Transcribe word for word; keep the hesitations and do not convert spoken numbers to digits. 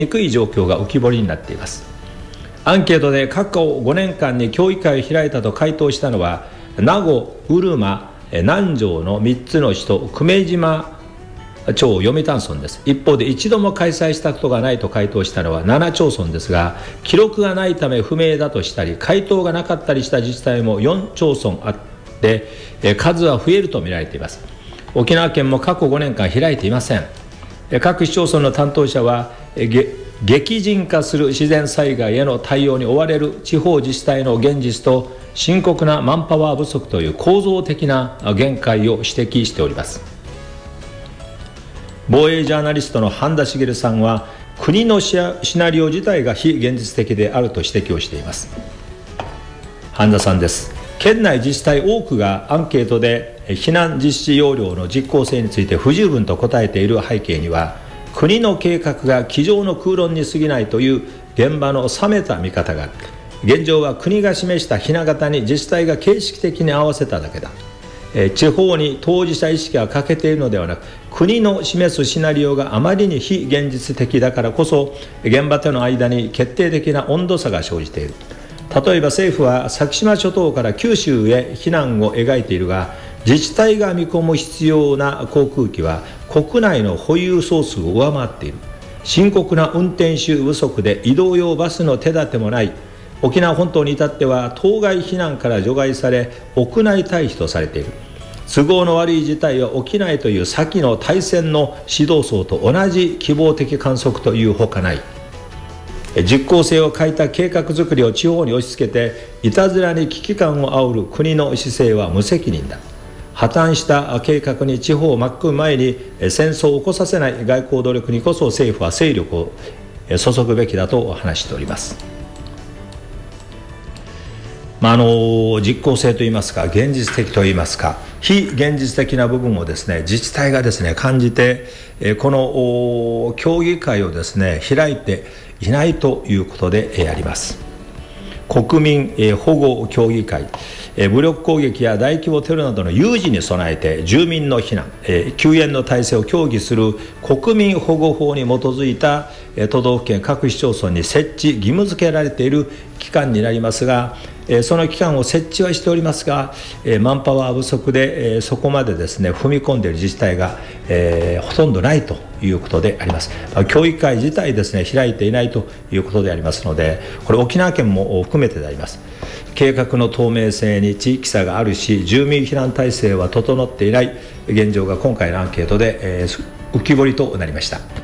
にくい状況が浮き彫りになっています。アンケートで過去ごねんかんに協議会を開いたと回答したのは、名護、うるま、南城のみっつの市と久米島町読谷村です。一方で一度も開催したことがないと回答したのはなな町村ですが、記録がないため不明だとしたり、回答がなかったりした自治体もよん町村あって、数は増えると見られています。沖縄県も過去ごねんかん開いていません。各市町村の担当者は、激甚化する自然災害への対応に追われる地方自治体の現実と深刻なマンパワー不足という構造的な限界を指摘しております。防衛ジャーナリストの半田茂さんは、国のシナリオ自体が非現実的であると指摘をしています。半田さんです。県内自治体多くがアンケートで避難実施要領の実効性について不十分と答えている背景には、国の計画が机上の空論に過ぎないという現場の冷めた見方がある。現状は国が示したひな形に自治体が形式的に合わせただけだ。地方に当事者意識が欠けているのではなく、国の示すシナリオがあまりに非現実的だからこそ、現場との間に決定的な温度差が生じている。例えば政府は先島諸島から九州へ避難を描いているが、自治体が見込む必要な航空機は国内の保有総数を上回っている。深刻な運転手不足で移動用バスの手立てもない。沖縄本島に至っては島外避難から除外され、屋内退避とされている。都合の悪い事態は起きないという先の大戦の指導層と同じ希望的観測というほかない。実効性を欠いた計画作りを地方に押し付けて、いたずらに危機感を煽る国の姿勢は無責任だ。破綻した計画に地方を巻き込む前に戦争を起こさせない外交努力にこそ政府は精力を注ぐべきだと話しております。まあ、あの実効性といいますか、現実的といいますか、非現実的な部分をですね、自治体がですね感じて、この協議会をですね開いていないということであります。国民保護協議会、武力攻撃や大規模テロなどの有事に備えて住民の避難、救援の体制を協議する国民保護法に基づいた都道府県各市町村に設置義務付けられている機関になりますが、その機関を設置はしておりますが、マンパワー不足でそこまでですね踏み込んでいる自治体が、えー、ほとんどないということであります。協議会自体ですね開いていないということでありますので、これ沖縄県も含めてであります。計画の透明性に地域差があるし、住民避難体制は整っていない現状が今回のアンケートで、えー、浮き彫りとなりました。